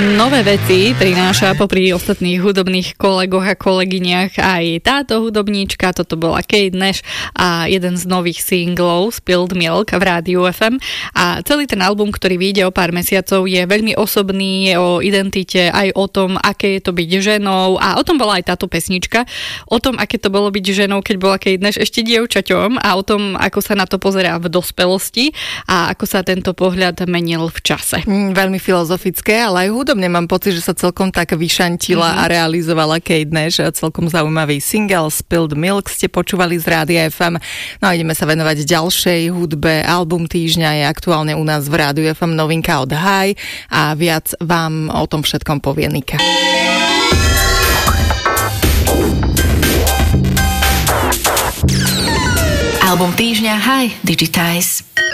Nové veci prináša popri ostatných hudobných kolegoch a kolegyniach aj táto hudobníčka. Toto bola Kate Nash a jeden z nových singlov Spilled Milk v Rádiu FM. A celý ten album, ktorý vyjde o pár mesiacov, je veľmi osobný, je o identite, aj o tom, aké je to byť ženou. A o tom bola aj táto pesnička. O tom, aké to bolo byť ženou, keď bola Kate Nash ešte dievčaťom, a o tom, ako sa na to pozerá v dospelosti a ako sa tento pohľad menil v čase. Veľmi filozofické, ale aj hudobne mám pocit, že sa celkom tak vyšantila a realizovala Kate Nash. Celkom zaujímavý single Spilled Milk ste počúvali z Rádia FM. No a ideme sa venovať ďalšej hudbe. Album týždňa je aktuálne u nás v Rádiu FM novinka od High a viac vám o tom všetkom povie Nika. Album týždňa High Digitize.